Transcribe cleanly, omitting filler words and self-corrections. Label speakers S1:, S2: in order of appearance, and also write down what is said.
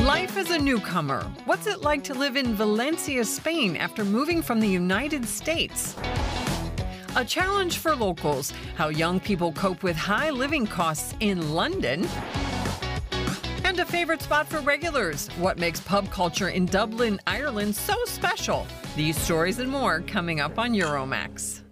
S1: Life as a newcomer. What's it like to live in Valencia, Spain after moving from the United States? A challenge for locals, how young people cope with high living costs in London. And a favorite spot for regulars, what makes pub culture in Dublin, Ireland so special? These stories and more coming up on Euromax.